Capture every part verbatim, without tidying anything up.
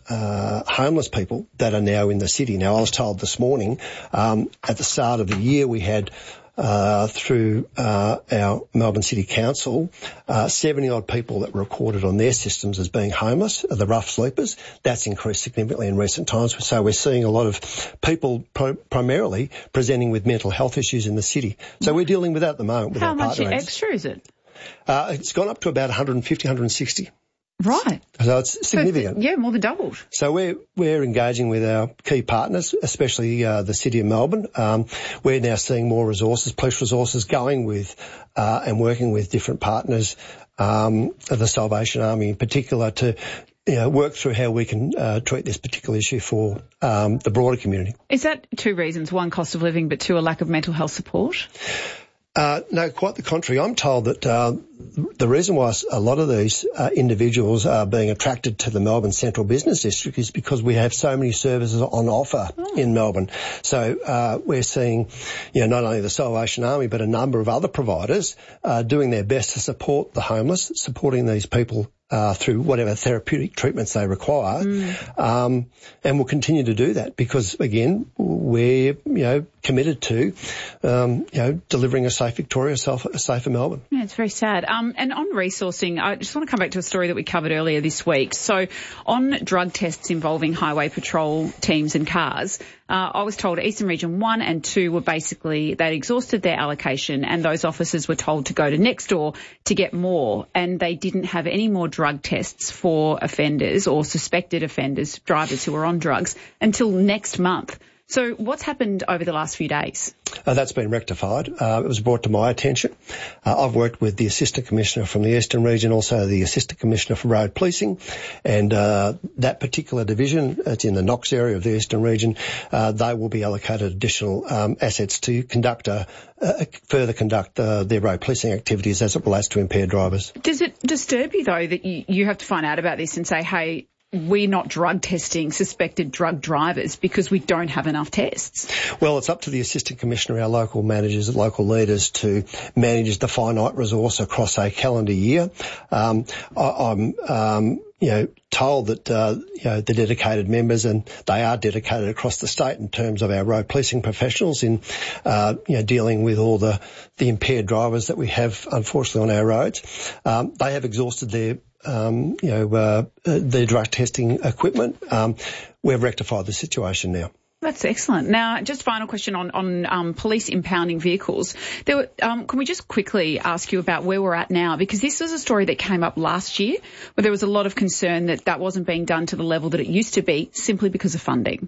uh, homeless people that are now in the city. Now, I was told this morning, um, at the start of the year we had Uh, through uh, our Melbourne City Council, uh, seventy odd people that were recorded on their systems as being homeless, the rough sleepers. That's increased significantly in recent times. So we're seeing a lot of people pro- primarily presenting with mental health issues in the city. So we're dealing with that at the moment. With How our much partner extra is it? Uh, it's gone up to about one hundred fifty, one hundred sixty. Right. So it's significant. So, yeah, more than doubled. So we're, we're engaging with our key partners, especially uh, the City of Melbourne. Um, we're now seeing more resources, police resources going with uh, and working with different partners, um, of the Salvation Army in particular, to you know, work through how we can uh, treat this particular issue for um, the broader community. Is that two reasons? One, cost of living, but two, a lack of mental health support? Uh, no, quite the contrary. I'm told that uh, the reason why a lot of these uh, individuals are being attracted to the Melbourne Central Business District is because we have so many services on offer oh. in Melbourne. So uh, we're seeing, you know, not only the Salvation Army but a number of other providers uh, doing their best to support the homeless, supporting these people Uh, through whatever therapeutic treatments they require, mm. um, and we'll continue to do that because, again, we're you know committed to um, you know delivering a safe Victoria, a safer Melbourne. Yeah, it's very sad. Um, and on resourcing, I just want to come back to a story that we covered earlier this week. So, on drug tests involving highway patrol teams and cars, uh, I was told Eastern Region One and Two were basically they'd exhausted their allocation, and those officers were told to go to next door to get more, and they didn't have any more drug tests for offenders or suspected offenders, drivers who are on drugs, until next month. So what's happened over the last few days? Uh, that's been rectified. Uh, it was brought to my attention. Uh, I've worked with the Assistant Commissioner from the Eastern Region, also the Assistant Commissioner for Road Policing, and uh, that particular division, it's in the Knox area of the Eastern Region, uh, they will be allocated additional um, assets to conduct a, uh, further conduct uh, their road policing activities as it relates to impaired drivers. Does it disturb you, though, that you, you have to find out about this and say, hey, we're not drug testing suspected drug drivers because we don't have enough tests? Well, it's up to the Assistant Commissioner, our local managers, local leaders to manage the finite resource across a calendar year. Um, I, I'm, um, you know, told that, uh, you know, the dedicated members, and they are dedicated across the state in terms of our road policing professionals in, uh, you know, dealing with all the, the impaired drivers that we have, unfortunately, on our roads. Um, they have exhausted their Um, you know, uh, their drug testing equipment. Um, we've rectified the situation now. That's excellent. Now, just final question on, on um, police impounding vehicles. There were, um, can we just quickly ask you about where we're at now? Because this was a story that came up last year where there was a lot of concern that that wasn't being done to the level that it used to be simply because of funding.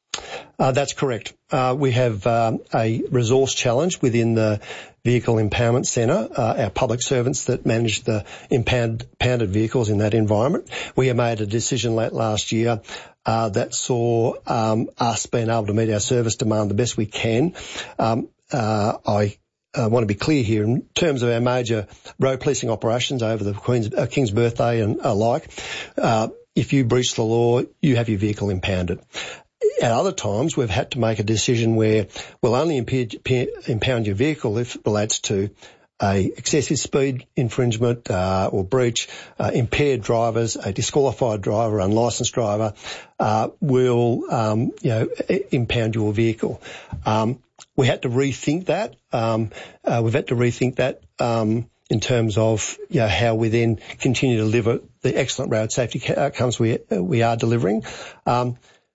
Uh, that's correct. Uh, we have um, a resource challenge within the Vehicle Impoundment Centre, uh, our public servants that manage the impound, impounded vehicles in that environment. We have made a decision late last year uh, that saw um, us being able to meet our service demand the best we can. Um, uh, I uh, want to be clear here in terms of our major road policing operations over the Queen's, uh, King's birthday and alike. Uh, if you breach the law, you have your vehicle impounded. At other times, we've had to make a decision where we'll only impound your vehicle if it relates to a excessive speed infringement uh, or breach, uh, impaired drivers, a disqualified driver, unlicensed driver uh, will, um, you know, impound your vehicle. Um, we had to rethink that. Um, uh, we've had to rethink that um, in terms of, you know, how we then continue to deliver the excellent road safety outcomes we we are delivering. Um,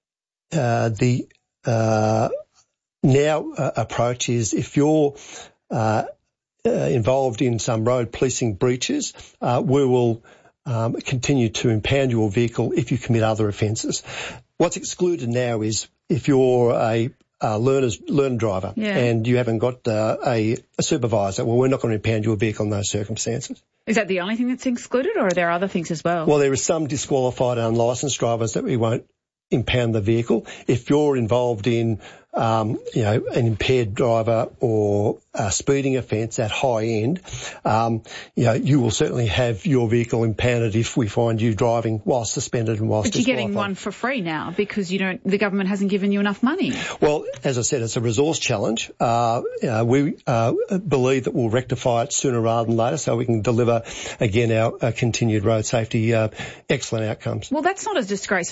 Uh, the uh, now uh, approach is if you're uh, uh, involved in some road policing breaches, uh, we will um, continue to impound your vehicle if you commit other offences. What's excluded now is if you're a uh, learner's, learner driver yeah. and you haven't got uh, a, a supervisor, well, we're not going to impound your vehicle in those circumstances. Is that the only thing that's excluded, or are there other things as well? Well, there are some disqualified and unlicensed drivers that we won't impound the vehicle. If you're involved in, um, you know, an impaired driver or a speeding offence at high end, um, you know, you will certainly have your vehicle impounded if we find you driving while suspended and whilst But you're getting one for free now because you don't, the government hasn't given you enough money. Well, as I said, it's a resource challenge. Uh, uh, we uh, believe that we'll rectify it sooner rather than later so we can deliver, again, our uh, continued road safety uh, excellent outcomes. Well, that's not a disgrace